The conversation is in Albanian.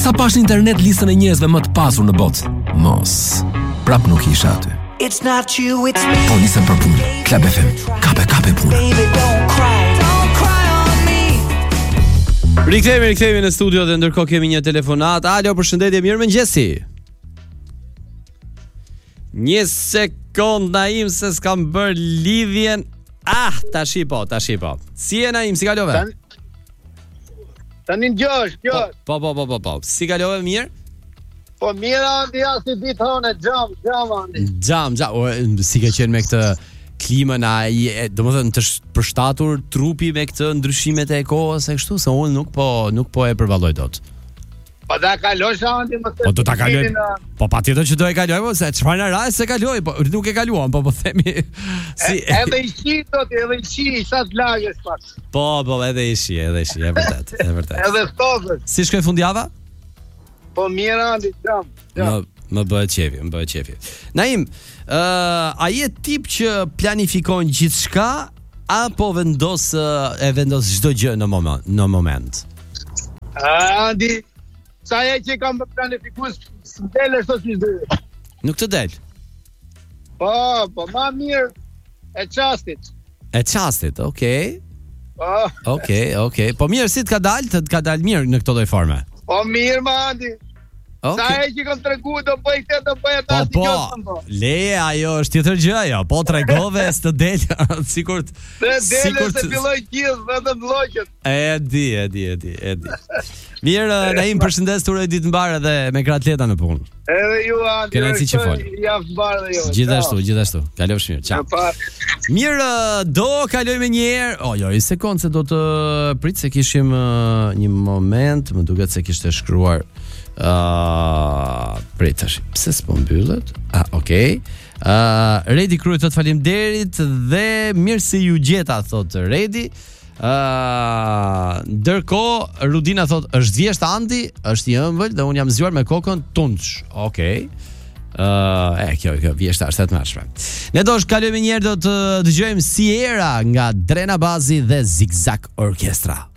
Sa pash në internet listën e njerëzve më të pasur në botë? Mos. Prap nuk isha aty. It's not you, it's me. Po nisem për punë. Club FM. Kape punë. Baby, don't cry on me. Rikthehemi në studio dhe ndërkohë kemi një telefonat. Alo, përshëndetje, mirëmëngjesi. Një sekond Naim se s'kam bër lidhjen. Tash i po. Si je Naim, si kalove? Tani Gjosh. Po. Si kalove mirë? Po mirë andi as i ditë hone, gjam andi. Gjam, si ka qenë me këtë klimën, domethënë të përshtatur trupi me këtë ndryshimet e kohës e kështu, se unë nuk po e përballoj dot. Po da kalosh andi më të. Po do ta kaloj. Po patjetër që do e kaloj, po se çfarë na rast se kaloj, po nuk e kaluam, po themi si edhe i shi, sa të lagës pak. Po, edhe i shi, e vërtet. Edhe stokës. Si shkoi fundjava? Po mirë andi, gjam. Më bëhet qefi. Naim, a je tip që planifikon gjithçka apo vendos çdo gjë në moment? Andi, sa e që kam planifikuar së del ashtu si dhe. Nuk të del. Po, ma mirë e çastit. Okej. Okej. Po mirë, si të ka dalë mirë në këtë lloj forme? Po mirë ma andi. Okay. Sa e që kam tregu do bëj këtë, do bëj ata si gjotën po. Leje, ajo është tjetër gjë ajo. Po tregove s'të del, sikur se filloi gjithë vetëm lloqet. E di. Mirë, Naim, përshëndes, turoj ditë mbarë dhe me kratleta në punë. Edhe ju andi. Kënaqësi që fol. Javë mbarë dhe ju. Gjithashtu. Kalofsh mirë. Ciao. Mirë, do kalojmë një herë. Jo, një sekond se do të prit se kishim një moment, më duket se kishte shkruar tash, pse s'po mbyllet? Okej. Redi Krye thot faleminderit dhe mirë se ju gjeta, thot Redi. Ndërkohë Rudina thot është vjesht Andi, është i ëmbël dhe un jam zgjuar me kokën tunç. Okej. Kjo vjeshta është të mashme. Ne do shkalojmë një herë, do të dëgjojmë Sierra nga Drena Bazi dhe Zigzag Orkestra.